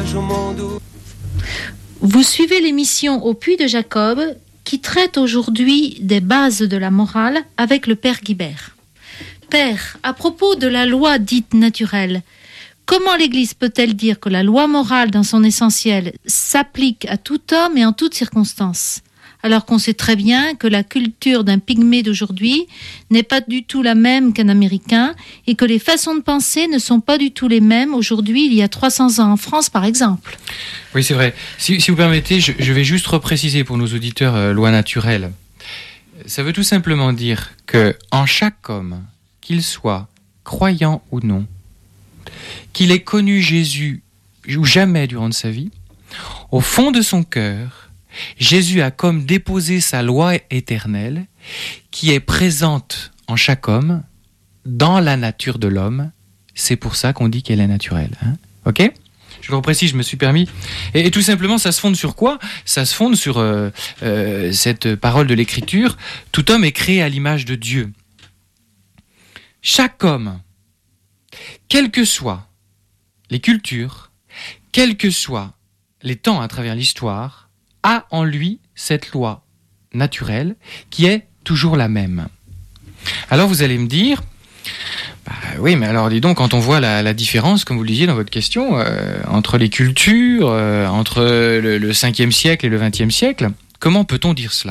au monde où... Vous suivez l'émission Au Puits de Jacob qui traite aujourd'hui des bases de la morale avec le Père Guibert. Père, à propos de la loi dite naturelle, comment l'Église peut-elle dire que la loi morale dans son essentiel s'applique à tout homme et en toutes circonstances ? Alors qu'on sait très bien que la culture d'un pygmée d'aujourd'hui n'est pas du tout la même qu'un Américain et que les façons de penser ne sont pas du tout les mêmes aujourd'hui, il y a 300 ans en France par exemple. Oui, c'est vrai. Si vous permettez, je vais juste repréciser pour nos auditeurs loi naturelle. Ça veut tout simplement dire que en chaque homme, qu'il soit croyant ou non, qu'il ait connu Jésus ou jamais durant sa vie, au fond de son cœur, Jésus a comme déposé sa loi éternelle qui est présente en chaque homme, dans la nature de l'homme. C'est pour ça qu'on dit qu'elle est naturelle. Hein, ok ? Je le reprécise, je me suis permis. Et tout simplement, ça se fonde sur quoi ? Ça se fonde sur cette parole de l'Écriture. Tout homme est créé à l'image de Dieu. Chaque homme, quelles que soient les cultures, quels que soient les temps à travers l'histoire, a en lui cette loi naturelle qui est toujours la même. Alors vous allez me dire, oui, mais alors dis donc, quand on voit la différence, comme vous le disiez dans votre question, entre les cultures, entre le 5e siècle et le 20e siècle, comment peut-on dire cela ?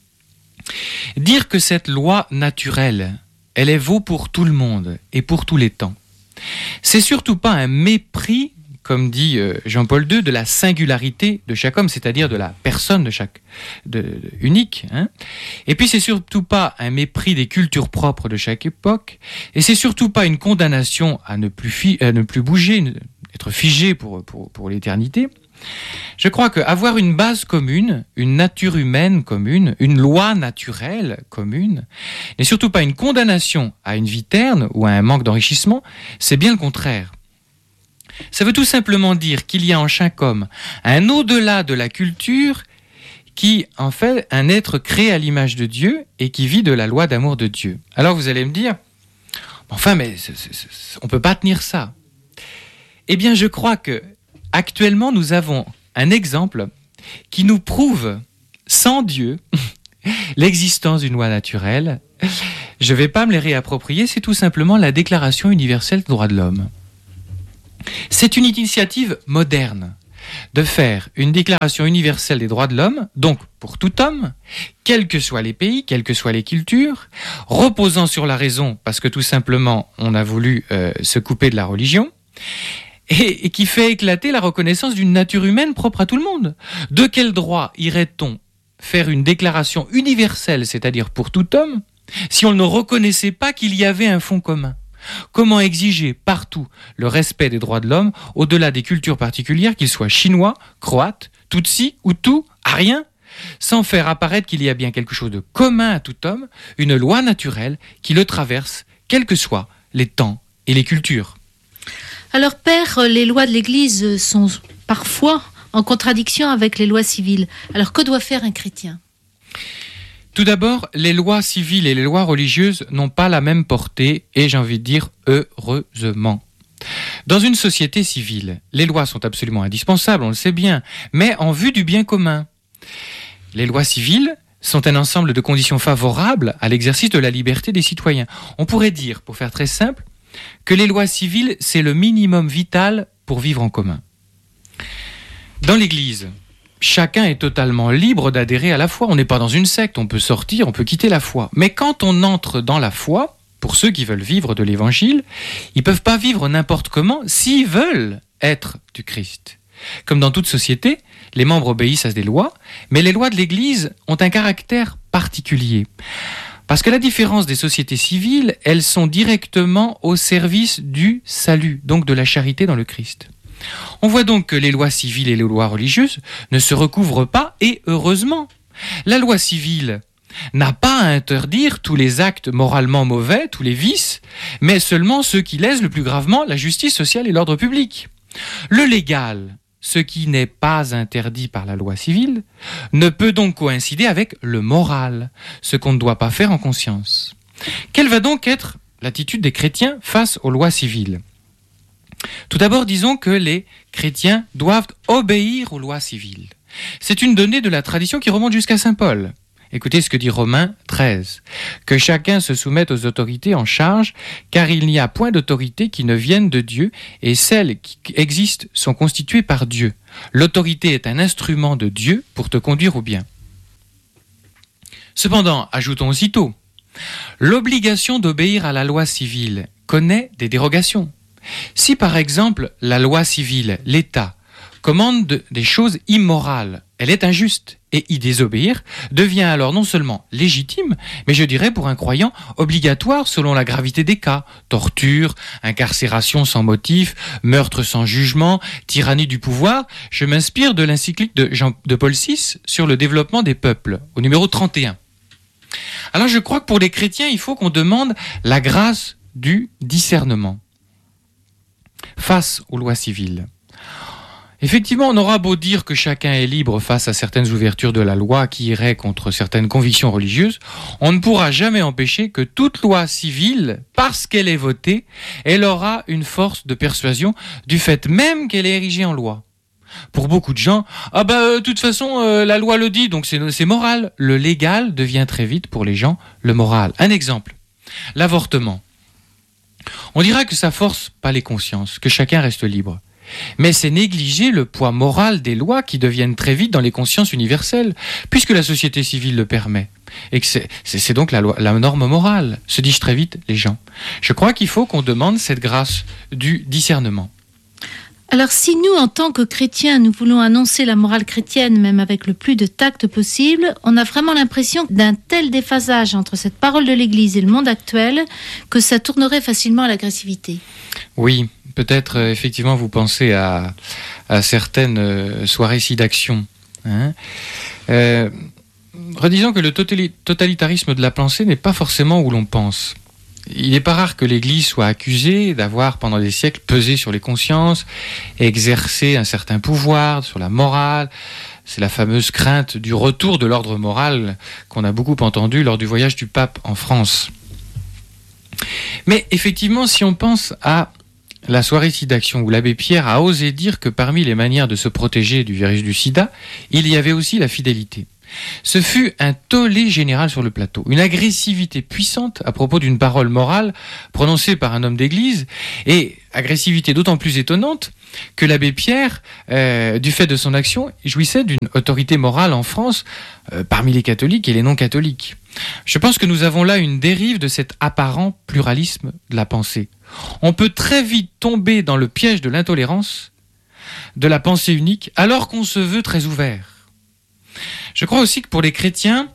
Dire que cette loi naturelle, elle est vaut pour tout le monde et pour tous les temps, c'est surtout pas un mépris, comme dit Jean-Paul II, de la singularité de chaque homme, c'est-à-dire de la personne de chaque unique. Hein. Et puis c'est surtout pas un mépris des cultures propres de chaque époque, et c'est surtout pas une condamnation à ne plus bouger, être figé pour l'éternité. Je crois qu'avoir une base commune, une nature humaine commune, une loi naturelle commune, n'est surtout pas une condamnation à une vie terne ou à un manque d'enrichissement, c'est bien le contraire. Ça veut tout simplement dire qu'il y a en chaque homme un au-delà de la culture qui en fait un être créé à l'image de Dieu et qui vit de la loi d'amour de Dieu. Alors vous allez me dire, enfin mais on ne peut pas tenir ça. Eh bien je crois que actuellement nous avons un exemple qui nous prouve sans Dieu l'existence d'une loi naturelle. Je ne vais pas me les réapproprier, c'est tout simplement la Déclaration universelle des droits de l'homme. C'est une initiative moderne de faire une déclaration universelle des droits de l'homme, donc pour tout homme, quels que soient les pays, quelles que soient les cultures, reposant sur la raison, parce que tout simplement on a voulu se couper de la religion, et qui fait éclater la reconnaissance d'une nature humaine propre à tout le monde. De quel droit irait-on faire une déclaration universelle, c'est-à-dire pour tout homme, si on ne reconnaissait pas qu'il y avait un fond commun ? Comment exiger partout le respect des droits de l'homme au-delà des cultures particulières, qu'ils soient chinois, croates, tutsis, hutus, ariens, sans faire apparaître qu'il y a bien quelque chose de commun à tout homme, une loi naturelle qui le traverse, quels que soient les temps et les cultures. Alors Père, les lois de l'Église sont parfois en contradiction avec les lois civiles. Alors que doit faire un chrétien ? Tout d'abord, les lois civiles et les lois religieuses n'ont pas la même portée et j'ai envie de dire heureusement. Dans une société civile, les lois sont absolument indispensables, on le sait bien, mais en vue du bien commun. Les lois civiles sont un ensemble de conditions favorables à l'exercice de la liberté des citoyens. On pourrait dire, pour faire très simple, que les lois civiles, c'est le minimum vital pour vivre en commun. Dans l'Église, chacun est totalement libre d'adhérer à la foi. On n'est pas dans une secte, on peut sortir, on peut quitter la foi. Mais quand on entre dans la foi, pour ceux qui veulent vivre de l'Évangile, ils ne peuvent pas vivre n'importe comment s'ils veulent être du Christ. Comme dans toute société, les membres obéissent à des lois, mais les lois de l'Église ont un caractère particulier. Parce que la différence des sociétés civiles, elles sont directement au service du salut, donc de la charité dans le Christ. On voit donc que les lois civiles et les lois religieuses ne se recouvrent pas, et heureusement. La loi civile n'a pas à interdire tous les actes moralement mauvais, tous les vices, mais seulement ceux qui lèsent le plus gravement la justice sociale et l'ordre public. Le légal, ce qui n'est pas interdit par la loi civile, ne peut donc coïncider avec le moral, ce qu'on ne doit pas faire en conscience. Quelle va donc être l'attitude des chrétiens face aux lois civiles ? Tout d'abord, disons que les chrétiens doivent obéir aux lois civiles. C'est une donnée de la tradition qui remonte jusqu'à saint Paul. Écoutez ce que dit Romains 13. « Que chacun se soumette aux autorités en charge, car il n'y a point d'autorité qui ne vienne de Dieu, et celles qui existent sont constituées par Dieu. L'autorité est un instrument de Dieu pour te conduire au bien. » Cependant, ajoutons aussitôt, l'obligation d'obéir à la loi civile connaît des dérogations. Si par exemple la loi civile, l'État, commande des choses immorales, elle est injuste, et y désobéir devient alors non seulement légitime, mais je dirais pour un croyant obligatoire selon la gravité des cas. Torture, incarcération sans motif, meurtre sans jugement, tyrannie du pouvoir. Je m'inspire de l'encyclique de Paul VI sur le développement des peuples, au numéro 31. Alors je crois que pour les chrétiens, il faut qu'on demande la grâce du discernement face aux lois civiles. Effectivement, on aura beau dire que chacun est libre face à certaines ouvertures de la loi qui iraient contre certaines convictions religieuses, on ne pourra jamais empêcher que toute loi civile, parce qu'elle est votée, elle aura une force de persuasion du fait même qu'elle est érigée en loi. Pour beaucoup de gens, de toute façon, la loi le dit, donc c'est moral. Le légal devient très vite pour les gens le moral. Un exemple, l'avortement. On dira que ça force pas les consciences, que chacun reste libre. Mais c'est négliger le poids moral des lois qui deviennent très vite dans les consciences universelles, puisque la société civile le permet. Et que c'est donc la norme morale, se disent très vite les gens. Je crois qu'il faut qu'on demande cette grâce du discernement. Alors si nous, en tant que chrétiens, nous voulons annoncer la morale chrétienne, même avec le plus de tact possible, on a vraiment l'impression d'un tel déphasage entre cette parole de l'Église et le monde actuel que ça tournerait facilement à l'agressivité. Oui, peut-être effectivement vous pensez à certaines soirées SIDAction. Redisons que le totalitarisme de la pensée n'est pas forcément où l'on pense. Il n'est pas rare que l'Église soit accusée d'avoir, pendant des siècles, pesé sur les consciences, exercé un certain pouvoir sur la morale. C'est la fameuse crainte du retour de l'ordre moral qu'on a beaucoup entendu lors du voyage du pape en France. Mais effectivement, si on pense à la soirée SIDAction, où l'abbé Pierre a osé dire que parmi les manières de se protéger du virus du sida, il y avait aussi la fidélité. Ce fut un tollé général sur le plateau, une agressivité puissante à propos d'une parole morale prononcée par un homme d'église, et agressivité d'autant plus étonnante que l'abbé Pierre, du fait de son action, jouissait d'une autorité morale en France parmi les catholiques et les non-catholiques. Je pense que nous avons là une dérive de cet apparent pluralisme de la pensée. On peut très vite tomber dans le piège de l'intolérance, de la pensée unique, alors qu'on se veut très ouvert. Je crois aussi que pour les chrétiens,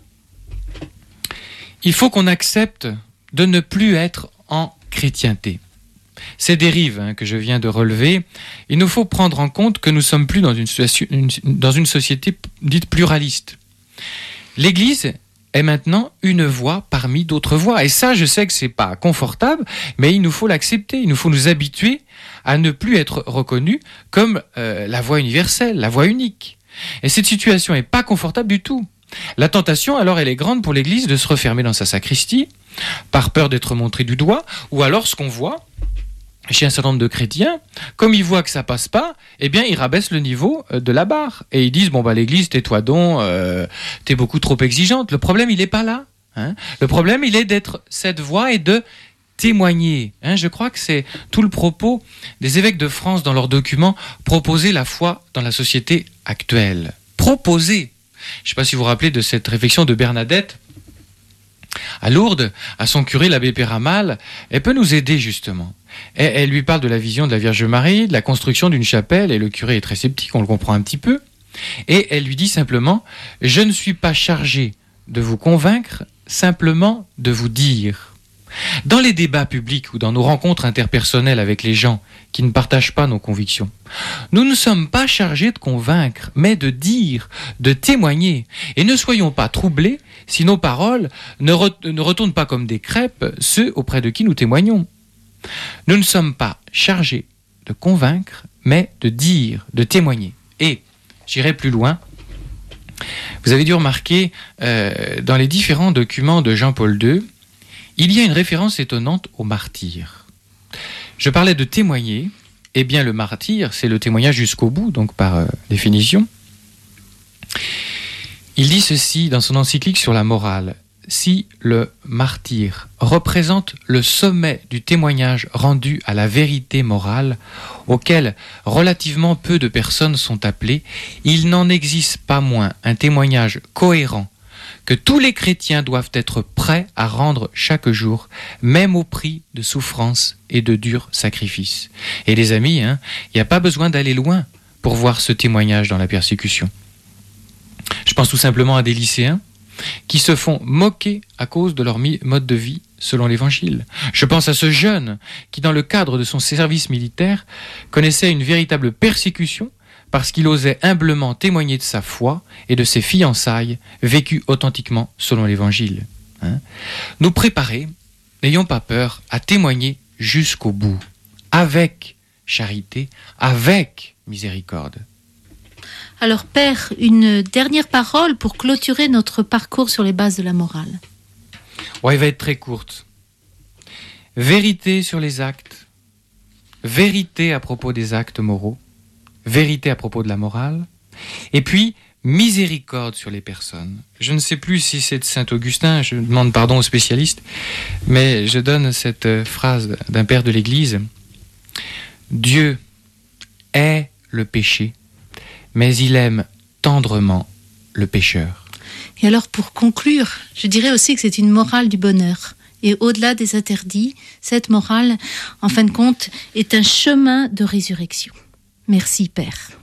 il faut qu'on accepte de ne plus être en chrétienté. Ces dérives que je viens de relever, il nous faut prendre en compte que nous ne sommes plus dans une société dite pluraliste. L'Église est maintenant une voix parmi d'autres voix. Et ça, je sais que c'est pas confortable, mais il nous faut l'accepter. Il nous faut nous habituer à ne plus être reconnus comme la voix universelle, la voix unique. Et cette situation n'est pas confortable du tout. La tentation, alors, elle est grande pour l'Église de se refermer dans sa sacristie, par peur d'être montré du doigt, ou alors ce qu'on voit chez un certain nombre de chrétiens, comme ils voient que ça passe pas, eh bien, ils rabaissent le niveau de la barre. Et ils disent, l'Église, tais-toi donc, t'es beaucoup trop exigeante. Le problème, il n'est pas là. Le problème, il est d'être cette voix et de témoigner. Je crois que c'est tout le propos des évêques de France dans leurs documents, proposer la foi dans la société actuelle. Proposer. Je ne sais pas si vous vous rappelez de cette réflexion de Bernadette à Lourdes, à son curé, l'abbé Péramal. Elle peut nous aider justement. Elle lui parle de la vision de la Vierge Marie, de la construction d'une chapelle, et le curé est très sceptique, on le comprend un petit peu. Et elle lui dit simplement, « Je ne suis pas chargé de vous convaincre, simplement de vous dire. » Dans les débats publics ou dans nos rencontres interpersonnelles avec les gens qui ne partagent pas nos convictions, nous ne sommes pas chargés de convaincre, mais de dire, de témoigner. Et ne soyons pas troublés si nos paroles ne retournent pas comme des crêpes ceux auprès de qui nous témoignons. Nous ne sommes pas chargés de convaincre, mais de dire, de témoigner. Et j'irai plus loin. Vous avez dû remarquer dans les différents documents de Jean-Paul II, il y a une référence étonnante aux martyrs. Je parlais de témoigner, Eh bien, le martyr, c'est le témoignage jusqu'au bout, donc par définition. Il dit ceci dans son encyclique sur la morale. Si le martyr représente le sommet du témoignage rendu à la vérité morale, auquel relativement peu de personnes sont appelées, il n'en existe pas moins un témoignage cohérent que tous les chrétiens doivent être prêts à rendre chaque jour, même au prix de souffrances et de durs sacrifices. Et les amis, il n'y a pas besoin d'aller loin pour voir ce témoignage dans la persécution. Je pense tout simplement à des lycéens qui se font moquer à cause de leur mode de vie selon l'Évangile. Je pense à ce jeune qui, dans le cadre de son service militaire, connaissait une véritable persécution parce qu'il osait humblement témoigner de sa foi et de ses fiançailles vécues authentiquement selon l'Évangile. Nous préparer, n'ayons pas peur, à témoigner jusqu'au bout, avec charité, avec miséricorde. Alors Père, une dernière parole pour clôturer notre parcours sur les bases de la morale. Elle va être très courte. Vérité sur les actes, vérité à propos des actes moraux, vérité à propos de la morale, et puis miséricorde sur les personnes. Je ne sais plus si c'est de Saint-Augustin, je demande pardon aux spécialistes, mais je donne cette phrase d'un père de l'Église. Dieu hait le péché, mais il aime tendrement le pécheur. Et alors pour conclure, je dirais aussi que c'est une morale du bonheur. Et au-delà des interdits, cette morale, en fin de compte, est un chemin de résurrection. Merci Père.